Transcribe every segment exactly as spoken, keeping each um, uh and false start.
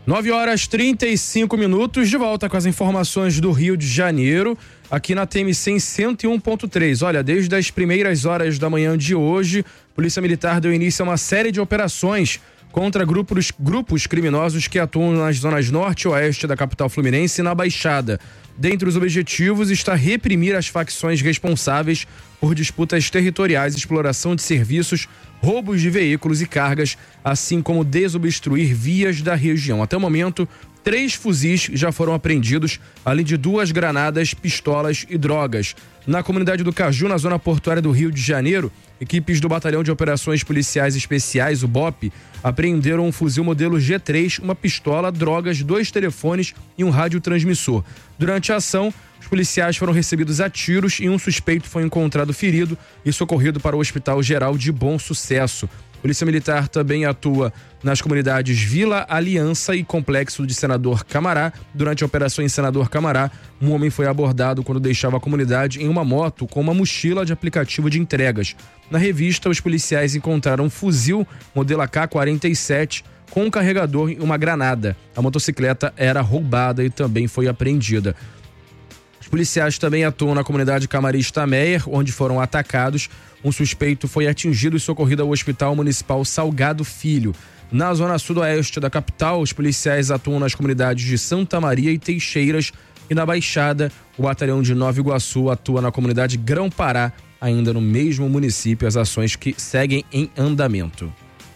nove horas e trinta e cinco minutos, de volta com as informações do Rio de Janeiro, aqui na T M C em cento e um ponto três. Olha, desde as primeiras horas da manhã de hoje, a Polícia Militar deu início a uma série de operações contra grupos, grupos criminosos que atuam nas zonas norte e oeste da capital fluminense e na Baixada. Dentre os objetivos está reprimir as facções responsáveis por disputas territoriais, exploração de serviços, roubos de veículos e cargas, assim como desobstruir vias da região. Até o momento, três fuzis já foram apreendidos, além de duas granadas, pistolas e drogas. Na comunidade do Caju, na zona portuária do Rio de Janeiro, equipes do Batalhão de Operações Policiais Especiais, o B O P, apreenderam um fuzil modelo G três, uma pistola, drogas, dois telefones e um radiotransmissor. Durante a ação, os policiais foram recebidos a tiros e um suspeito foi encontrado ferido e socorrido para o Hospital Geral de Bom Sucesso. Polícia Militar também atua nas comunidades Vila Aliança e Complexo de Senador Camará. Durante a operação em Senador Camará, um homem foi abordado quando deixava a comunidade em uma moto com uma mochila de aplicativo de entregas. Na revista, os policiais encontraram um fuzil modelo A K quarenta e sete com um carregador e uma granada. A motocicleta era roubada e também foi apreendida. Os policiais também atuam na comunidade Camarista Meyer, onde foram atacados. Um suspeito foi atingido e socorrido ao Hospital Municipal Salgado Filho. Na zona sudoeste da capital, os policiais atuam nas comunidades de Santa Maria e Teixeiras. E na Baixada, o batalhão de Nova Iguaçu atua na comunidade Grão-Pará, ainda no mesmo município, as ações que seguem em andamento.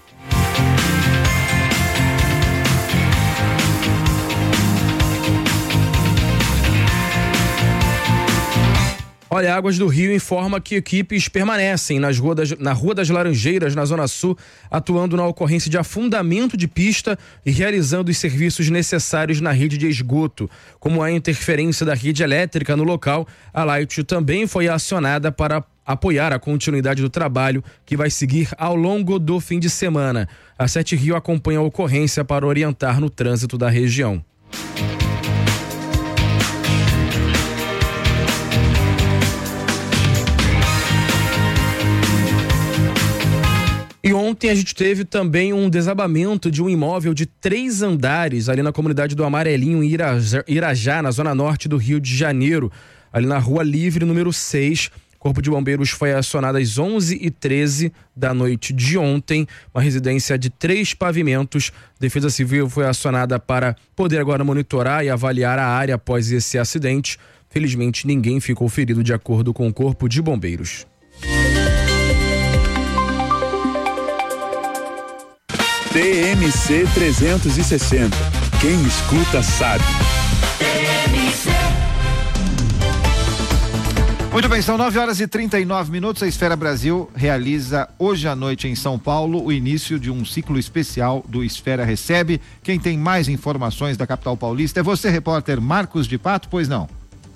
Olha, Águas do Rio informa que equipes permanecem nas rua das, na Rua das Laranjeiras, na Zona Sul, atuando na ocorrência de afundamento de pista e realizando os serviços necessários na rede de esgoto. Como há interferência da rede elétrica no local, a Light também foi acionada para apoiar a continuidade do trabalho que vai seguir ao longo do fim de semana. A Sete Rio acompanha a ocorrência para orientar no trânsito da região. E ontem a gente teve também um desabamento de um imóvel de três andares ali na comunidade do Amarelinho, em Irajá, Irajá, na zona norte do Rio de Janeiro, ali na Rua Livre, número seis. O Corpo de Bombeiros foi acionado às onze e treze da noite de ontem, uma residência de três pavimentos. Defesa Civil foi acionada para poder agora monitorar e avaliar a área após esse acidente. Felizmente, ninguém ficou ferido, de acordo com o Corpo de Bombeiros. T M C trezentos e sessenta. Quem escuta sabe. Muito bem, são nove horas e trinta e nove minutos. A Esfera Brasil realiza hoje à noite em São Paulo o início de um ciclo especial do Esfera Recebe. Quem tem mais informações da capital paulista é você, repórter Marcos de Pato, pois não?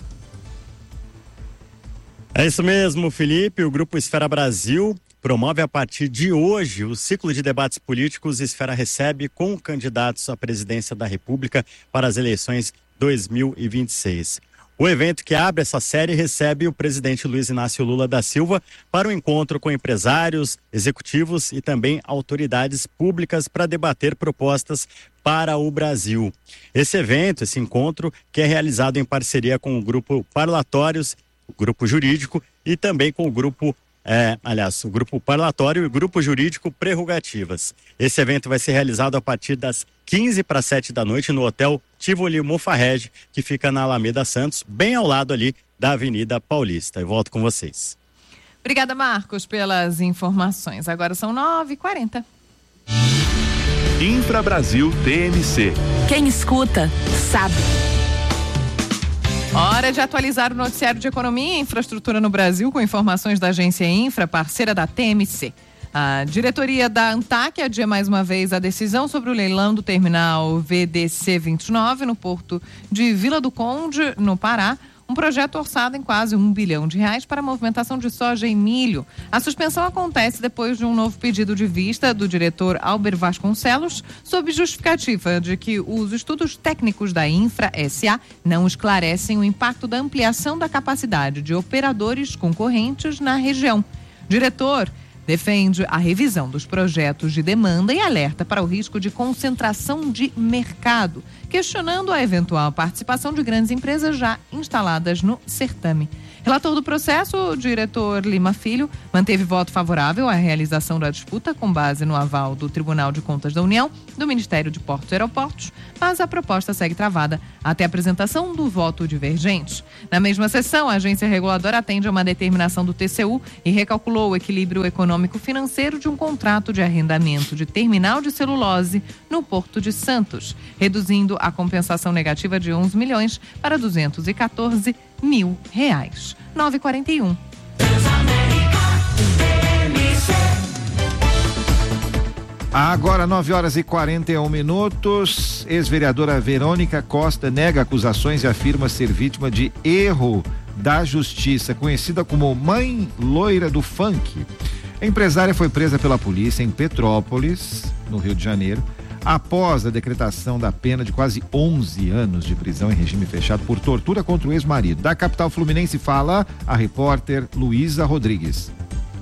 É isso mesmo, Felipe. O Grupo Esfera Brasil promove a partir de hoje o ciclo de debates políticos Esfera Recebe com candidatos à presidência da República para as eleições dois mil e vinte e seis. O evento que abre essa série recebe o presidente Luiz Inácio Lula da Silva para um encontro com empresários, executivos e também autoridades públicas para debater propostas para o Brasil. Esse evento, esse encontro, que é realizado em parceria com o Grupo Parlatórios, o Grupo Jurídico e também com o Grupo É, aliás, o Grupo Parlatório e o Grupo Jurídico Prerrogativas. Esse evento vai ser realizado a partir das quinze para sete da noite no Hotel Tivoli Mufarrege, que fica na Alameda Santos, bem ao lado ali da Avenida Paulista. Eu volto com vocês. Obrigada, Marcos, pelas informações. Agora são nove e quarenta. Infra Brasil T M C. Quem escuta, sabe. Hora de atualizar o noticiário de economia e infraestrutura no Brasil com informações da agência Infra, parceira da T M C. A diretoria da ANTAC adia mais uma vez a decisão sobre o leilão do terminal V D C vinte e nove no porto de Vila do Conde, no Pará. Um projeto orçado em quase um bilhão de reais para a movimentação de soja e milho. A suspensão acontece depois de um novo pedido de vista do diretor Alber Vasconcelos, sob justificativa de que os estudos técnicos da Infra S A não esclarecem o impacto da ampliação da capacidade de operadores concorrentes na região. Diretor defende a revisão dos projetos de demanda e alerta para o risco de concentração de mercado, questionando a eventual participação de grandes empresas já instaladas no certame. Relator do processo, o diretor Lima Filho, manteve voto favorável à realização da disputa com base no aval do Tribunal de Contas da União, do Ministério de Portos e Aeroportos, mas a proposta segue travada até a apresentação do voto divergente. Na mesma sessão, a agência reguladora atende a uma determinação do T C U e recalculou o equilíbrio econômico-financeiro de um contrato de arrendamento de terminal de celulose no Porto de Santos, reduzindo a compensação negativa de onze milhões para duzentos e quatorze mil reais. nove e quarenta e um. Agora, nove horas e quarenta e um minutos. Ex-vereadora Verônica Costa nega acusações e afirma ser vítima de erro da justiça, conhecida como mãe loira do funk. A empresária foi presa pela polícia em Petrópolis, no Rio de Janeiro, após a decretação da pena de quase onze anos de prisão em regime fechado por tortura contra o ex-marido. Da capital fluminense fala a repórter Luísa Rodrigues.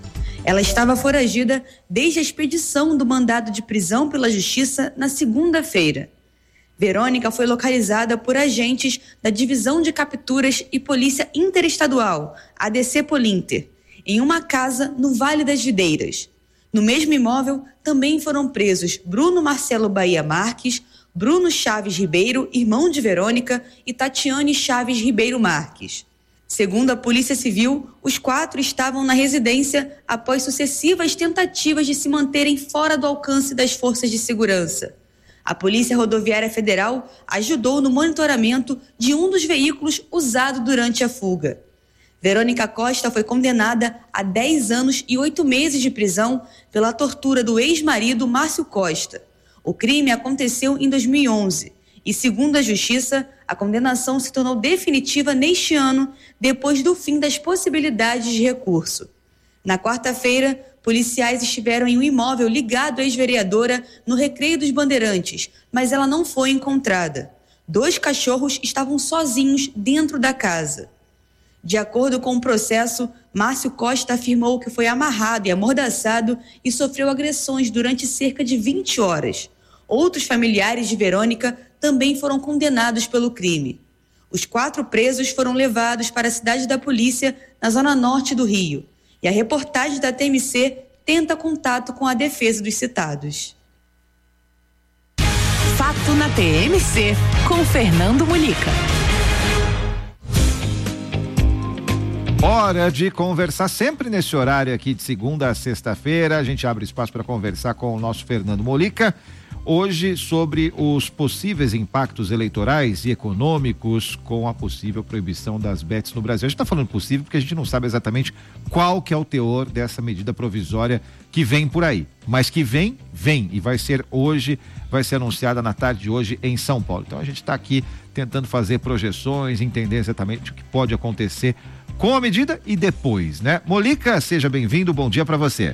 Ela estava foragida desde a expedição do mandado de prisão pela Justiça na segunda-feira. Verônica foi localizada por agentes da Divisão de Capturas e Polícia Interestadual, A D C Polinter, em uma casa no Vale das Videiras. No mesmo imóvel, também foram presos Bruno Marcelo Bahia Marques, Bruno Chaves Ribeiro, irmão de Verônica, e Tatiane Chaves Ribeiro Marques. Segundo a Polícia Civil, os quatro estavam na residência após sucessivas tentativas de se manterem fora do alcance das forças de segurança. A Polícia Rodoviária Federal ajudou no monitoramento de um dos veículos usado durante a fuga. Verônica Costa foi condenada a dez anos e oito meses de prisão pela tortura do ex-marido Márcio Costa. O crime aconteceu em dois mil e onze e, segundo a Justiça, a condenação se tornou definitiva neste ano, depois do fim das possibilidades de recurso. Na quarta-feira, policiais estiveram em um imóvel ligado à ex-vereadora no Recreio dos Bandeirantes, mas ela não foi encontrada. Dois cachorros estavam sozinhos dentro da casa. De acordo com o processo, Márcio Costa afirmou que foi amarrado e amordaçado e sofreu agressões durante cerca de vinte horas. Outros familiares de Verônica também foram condenados pelo crime. Os quatro presos foram levados para a cidade da polícia, na zona norte do Rio. E a reportagem da T M C tenta contato com a defesa dos citados. Fato na T M C, com Fernando Mulica. Hora de conversar sempre nesse horário aqui de segunda a sexta-feira. A gente abre espaço para conversar com o nosso Fernando Mulica. Hoje sobre os possíveis impactos eleitorais e econômicos com a possível proibição das bets no Brasil. A gente está falando possível porque a gente não sabe exatamente qual que é o teor dessa medida provisória que vem por aí. Mas que vem, vem e vai ser hoje, vai ser anunciada na tarde de hoje em São Paulo. Então a gente está aqui tentando fazer projeções, entender exatamente o que pode acontecer com a medida e depois, né? Mulica, seja bem-vindo, bom dia para você.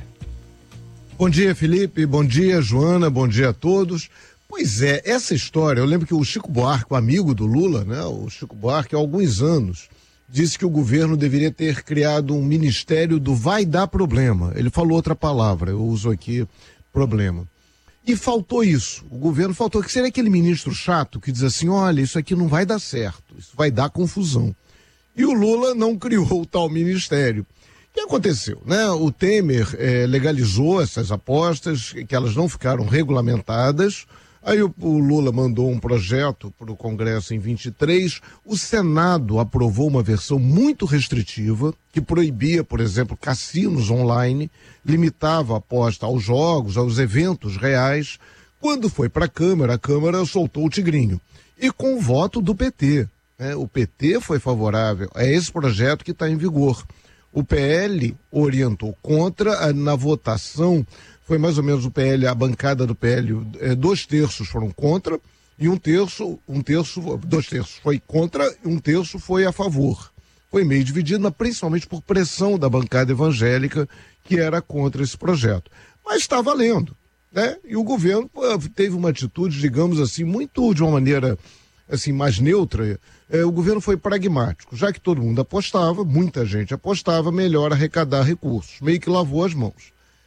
Bom dia, Felipe, bom dia, Joana, bom dia a todos. Pois é, essa história, eu lembro que o Chico Buarque, o amigo do Lula, né? O Chico Buarque, há alguns anos, disse que o governo deveria ter criado um ministério do vai dar problema. Ele falou outra palavra, eu uso aqui problema. E faltou isso, o governo faltou, que seria aquele ministro chato que diz assim, olha, isso aqui não vai dar certo, isso vai dar confusão. E o Lula não criou o tal ministério. O que aconteceu, né? O Temer eh, legalizou essas apostas, que elas não ficaram regulamentadas. Aí o, o Lula mandou um projeto para o Congresso em vinte e três. O Senado aprovou uma versão muito restritiva, que proibia, por exemplo, cassinos online, limitava a aposta aos jogos, aos eventos reais. Quando foi para a Câmara, a Câmara soltou o tigrinho. E com o voto do P T. Né? O P T foi favorável a esse projeto que está em vigor. O P L orientou contra, na votação foi mais ou menos o P L, a bancada do P L, eh, dois terços foram contra e um terço, um terço, dois terços foi contra e um terço foi a favor. Foi meio dividido, mas principalmente por pressão da bancada evangélica que era contra esse projeto. Mas está valendo, né? E o governo pô, teve uma atitude, digamos assim, muito de uma maneira assim, mais neutra. É, o governo foi pragmático, já que todo mundo apostava, muita gente apostava, melhor arrecadar recursos, meio que lavou as mãos.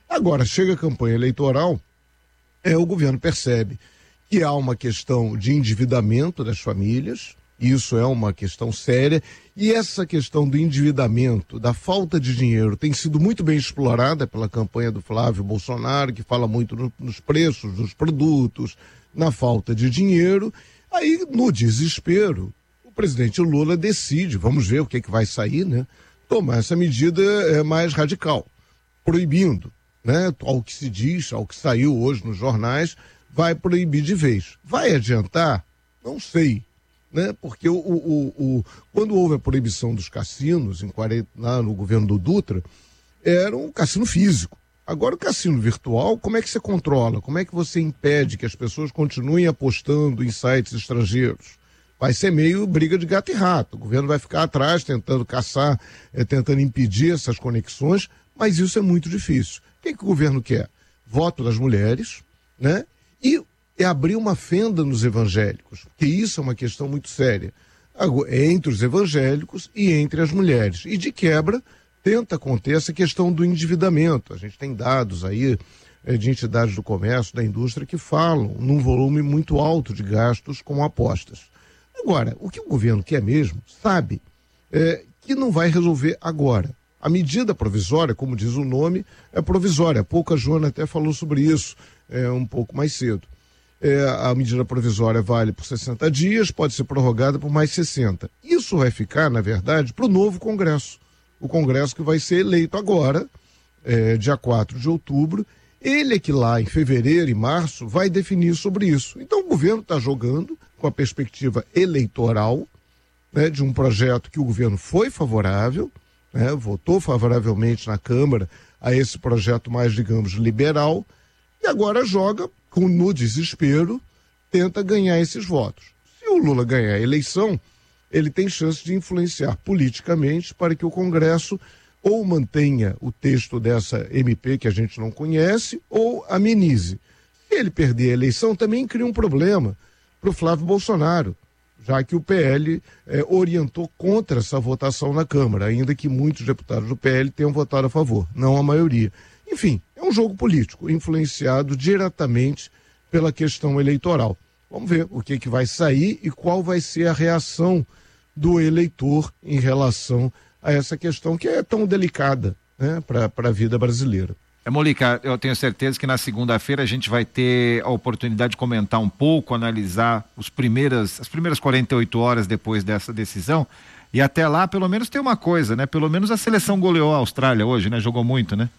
Agora, chega a campanha eleitoral, é, o governo percebe que há uma questão de endividamento das famílias, isso é uma questão séria, e essa questão do endividamento, da falta de dinheiro, tem sido muito bem explorada pela campanha do Flávio Bolsonaro, que fala muito no, nos preços dos produtos, na falta de dinheiro. Aí, no desespero, o presidente Lula decide, vamos ver o que, é que vai sair, né? Tomar essa medida é, mais radical, proibindo, né? Ao que se diz, ao que saiu hoje nos jornais, vai proibir de vez. Vai adiantar? Não sei, né? Porque o, o, o, quando houve a proibição dos cassinos, em quarenta, lá no governo do Dutra, era um cassino físico. Agora o cassino virtual, como é que você controla? Como é que você impede que as pessoas continuem apostando em sites estrangeiros? Vai ser meio briga de gato e rato. O governo vai ficar atrás tentando caçar, é, tentando impedir essas conexões, mas isso é muito difícil. O que, é que o governo quer? Voto das mulheres, né? E é abrir uma fenda nos evangélicos, porque isso é uma questão muito séria, entre os evangélicos e entre as mulheres. E de quebra, tenta conter essa questão do endividamento. A gente tem dados aí é, de entidades do comércio, da indústria, que falam num volume muito alto de gastos com apostas. Agora, o que o governo quer mesmo, sabe, é, que não vai resolver agora. A medida provisória, como diz o nome, é provisória. Há pouco a Joana até falou sobre isso, é, um pouco mais cedo. É, a medida provisória vale por sessenta dias, pode ser prorrogada por mais sessenta. Isso vai ficar, na verdade, para o novo Congresso. O Congresso que vai ser eleito agora, é, dia quatro de outubro. Ele é que lá em fevereiro e março vai definir sobre isso. Então o governo está jogando com a perspectiva eleitoral, né, de um projeto que o governo foi favorável, né, votou favoravelmente na Câmara a esse projeto mais, digamos, liberal, e agora joga com, no desespero, tenta ganhar esses votos. Se o Lula ganhar a eleição, ele tem chance de influenciar politicamente para que o Congresso ou mantenha o texto dessa M P que a gente não conhece, ou amenize. Se ele perder a eleição, também cria um problema para o Flávio Bolsonaro, já que o P L eh, orientou contra essa votação na Câmara, ainda que muitos deputados do P L tenham votado a favor, não a maioria. Enfim, é um jogo político, influenciado diretamente pela questão eleitoral. Vamos ver o que, que vai sair e qual vai ser a reação do eleitor em relação a essa questão que é tão delicada, né, para a vida brasileira. É, Molica, eu tenho certeza que na segunda-feira a gente vai ter a oportunidade de comentar um pouco, analisar os primeiras, as primeiras quarenta e oito horas depois dessa decisão, e até lá pelo menos tem uma coisa, né? Pelo menos a seleção goleou a Austrália hoje, né? Jogou muito, né?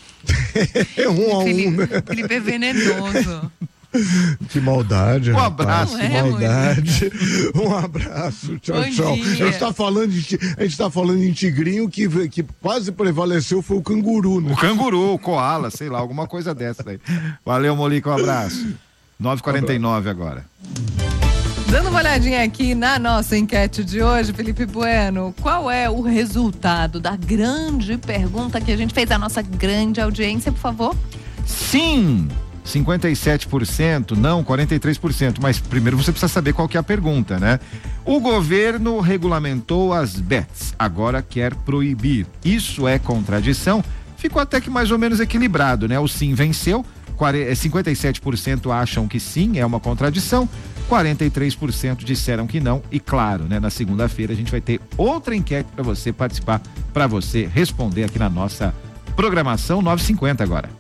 É um a um, Felipe, né? Felipe é venenoso. Que maldade, um rapaz, abraço, que é, maldade. Um abraço, tchau, Bom tchau. dia. A gente tá falando de, a gente tá falando em tigrinho, que, que quase prevaleceu foi o canguru, né? O canguru, o koala, sei lá, alguma coisa dessa aí. Valeu, Molica, um abraço. nove e quarenta e nove agora. Dando uma olhadinha aqui na nossa enquete de hoje, Felipe Bueno, qual é o resultado da grande pergunta que a gente fez à nossa grande audiência, por favor? Sim! cinquenta e sete por cento, não, quarenta e três por cento, mas primeiro você precisa saber qual que é a pergunta, né? O governo regulamentou as bets, agora quer proibir. Isso é contradição? Ficou até que mais ou menos equilibrado, né? O sim venceu, cinquenta e sete por cento acham que sim, é uma contradição, quarenta e três por cento disseram que não, e claro, né? Na segunda-feira a gente vai ter outra enquete para você participar, para você responder aqui na nossa programação nove e cinquenta agora.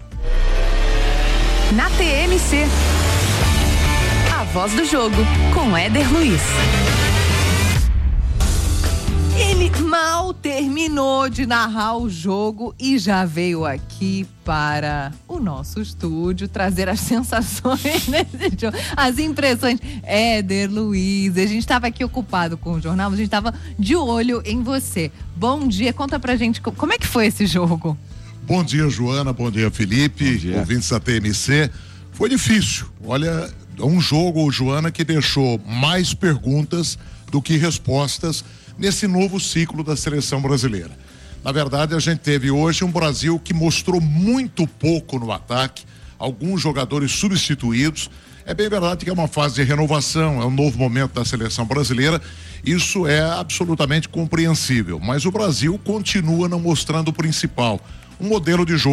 Na T M C, a voz do jogo com Éder Luiz. Ele mal terminou de narrar o jogo e já veio aqui para o nosso estúdio trazer as sensações desse jogo, as impressões. Éder Luiz, a gente estava aqui ocupado com o jornal, a gente estava de olho em você. Bom dia, conta pra gente como é que foi esse jogo. Bom dia, Joana, bom dia, Felipe, bom dia. Ouvintes da T M C. Foi difícil, olha, um jogo, Joana, que deixou mais perguntas do que respostas nesse novo ciclo da seleção brasileira. Na verdade, a gente teve hoje um Brasil que mostrou muito pouco no ataque, alguns jogadores substituídos. É bem verdade que é uma fase de renovação, é um novo momento da seleção brasileira, isso é absolutamente compreensível, mas o Brasil continua não mostrando o principal, um modelo de jogo,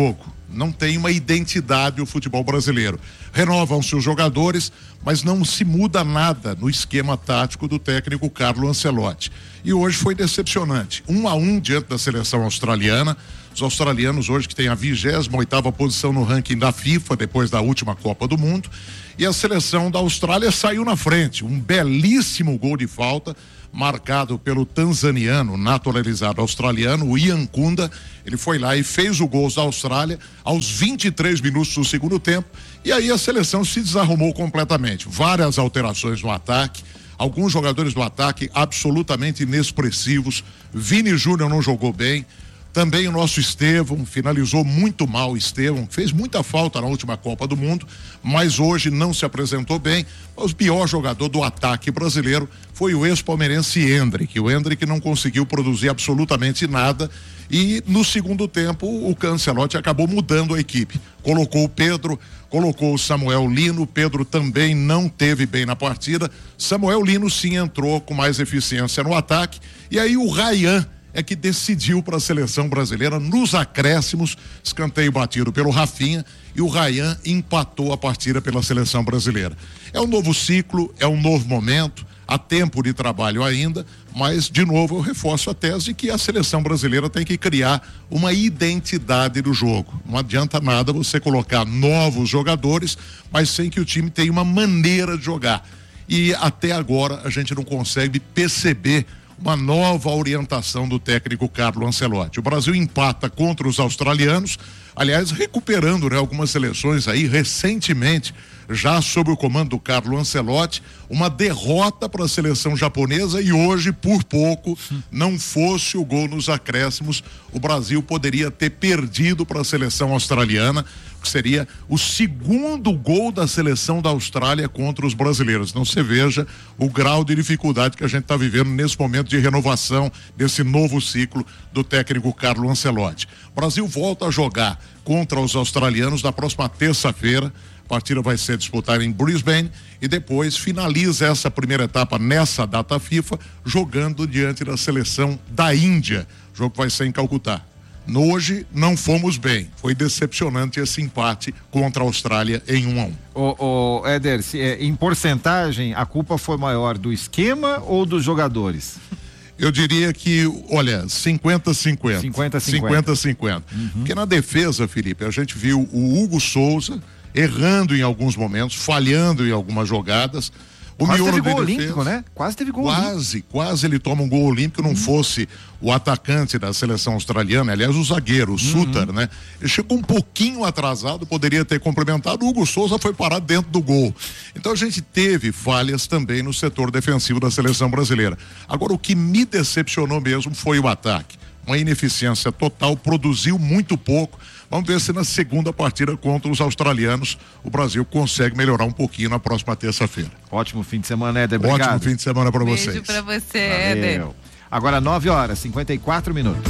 Não tem uma identidade o futebol brasileiro. Renovam-se os jogadores, mas não se muda nada no esquema tático do técnico Carlo Ancelotti. E hoje foi decepcionante. Um a um diante da seleção australiana. Os australianos hoje que têm a vigésima oitava posição no ranking da FIFA, depois da última Copa do Mundo. E a seleção da Austrália saiu na frente. Um belíssimo gol de falta, marcado pelo tanzaniano, naturalizado australiano, o Ian Kunda. Ele foi lá e fez o gol da Austrália aos vinte e três minutos do segundo tempo. E aí a seleção se desarrumou completamente. Várias alterações no ataque. Alguns jogadores do ataque absolutamente inexpressivos. Vini Júnior não jogou bem. Também o nosso Estevão, finalizou muito mal o Estevão, fez muita falta na última Copa do Mundo, mas hoje não se apresentou bem. O pior jogador do ataque brasileiro foi o ex-palmeirense Endrick. O Endrick não conseguiu produzir absolutamente nada e no segundo tempo o Ancelotti acabou mudando a equipe. Colocou o Pedro, colocou o Samuel Lino, o Pedro também não teve bem na partida. Samuel Lino sim entrou com mais eficiência no ataque e aí o Ryan é que decidiu para a seleção brasileira nos acréscimos, escanteio batido pelo Rafinha e o Ryan empatou a partida pela seleção brasileira. É um novo ciclo, é um novo momento, há tempo de trabalho ainda, mas de novo eu reforço a tese de que a seleção brasileira tem que criar uma identidade do jogo. Não adianta nada você colocar novos jogadores, mas sem que o time tenha uma maneira de jogar. E até agora a gente não consegue perceber uma nova orientação do técnico Carlo Ancelotti. O Brasil empata contra os australianos, aliás, recuperando, né, algumas seleções aí recentemente, já sob o comando do Carlo Ancelotti, uma derrota para a seleção japonesa e hoje, por pouco, não fosse o gol nos acréscimos, o Brasil poderia ter perdido para a seleção australiana, que seria o segundo gol da seleção da Austrália contra os brasileiros. Então você veja o grau de dificuldade que a gente está vivendo nesse momento de renovação desse novo ciclo do técnico Carlo Ancelotti. O Brasil volta a jogar contra os australianos na próxima terça-feira. A partida vai ser disputada em Brisbane e depois finaliza essa primeira etapa nessa data FIFA jogando diante da seleção da Índia. O jogo vai ser em Calcutá. Hoje não fomos bem, foi decepcionante esse empate contra a Austrália em um a um. O, o Éder, se, é, em porcentagem a culpa foi maior do esquema ou dos jogadores? Eu diria que, olha, cinquenta a cinquenta. cinquenta a cinquenta. cinquenta a cinquenta. Uhum. Porque na defesa, Felipe, a gente viu o Hugo Souza errando em alguns momentos, falhando em algumas jogadas. O quase miolo teve gol de defesa, olímpico, né? Quase teve gol Quase, olímpico. quase ele toma um gol olímpico, não uhum. fosse o atacante da seleção australiana, aliás, o zagueiro, o uhum. Suter, né? Ele chegou um pouquinho atrasado, poderia ter complementado, o Hugo Souza foi parar dentro do gol. Então a gente teve falhas também no setor defensivo da seleção brasileira. Agora, o que me decepcionou mesmo foi o ataque. Uma ineficiência total, produziu muito pouco. Vamos ver se na segunda partida contra os australianos o Brasil consegue melhorar um pouquinho na próxima terça-feira. Ótimo fim de semana, Éder. Obrigado. Ótimo fim de semana para vocês. Beijo para você, Éder. Agora nove horas, cinquenta e quatro minutos.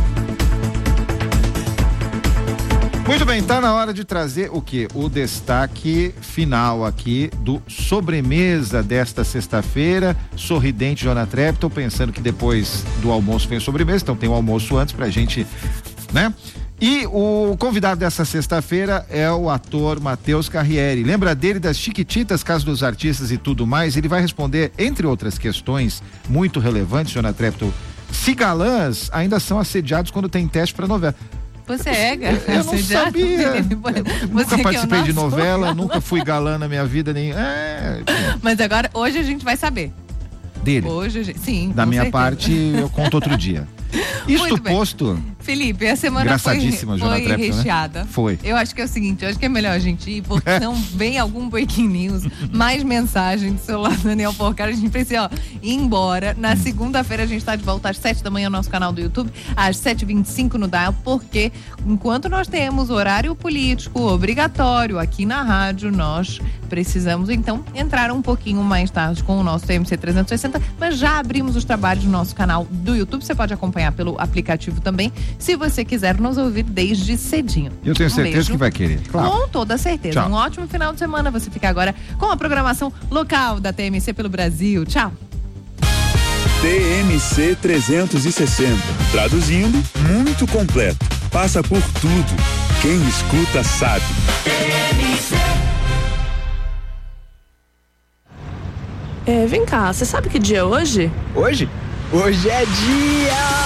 Muito bem, tá na hora de trazer o quê? O destaque final aqui do sobremesa desta sexta-feira. Sorridente, Joana Trepp. Tô pensando que depois do almoço vem a sobremesa, então tem o almoço antes pra gente, né? E o convidado dessa sexta-feira é o ator Matheus Carriere. Lembra dele das Chiquititas, Casa dos Artistas e tudo mais? Ele vai responder, entre outras questões muito relevantes, Joana Trepto, se galãs ainda são assediados quando tem teste para novela. Você é, eu, eu não sabia. Eu nunca participei é de novela, galã. Nunca fui galã na minha vida. Nem... É... Mas agora, hoje a gente vai saber. Dele? Hoje, gente... sim. Da minha certeza. parte, eu conto outro dia. Isto posto. Felipe, a semana foi, foi Trepto, recheada. Né? Foi. Eu acho que é o seguinte, eu acho que é melhor a gente ir, porque senão vem algum breaking news, mais mensagem do celular do Daniel Porcar, a gente precisa, ó, ir embora. Na segunda-feira a gente tá de volta às sete da manhã no nosso canal do YouTube, às sete e vinte e cinco no Dial, porque enquanto nós temos horário político obrigatório aqui na rádio, nós precisamos então entrar um pouquinho mais tarde com o nosso T M C trezentos e sessenta, mas já abrimos os trabalhos no nosso canal do YouTube, você pode acompanhar pelo aplicativo também, se você quiser nos ouvir desde cedinho. Eu tenho um certeza beijo. que vai querer. Claro. Com toda certeza. Tchau. Um ótimo final de semana. Você fica agora com a programação local da T M C pelo Brasil. Tchau. T M C trezentos e sessenta. Traduzindo, muito completo. Passa por tudo. Quem escuta sabe. É, vem cá, você sabe que dia é hoje? Hoje? Hoje é dia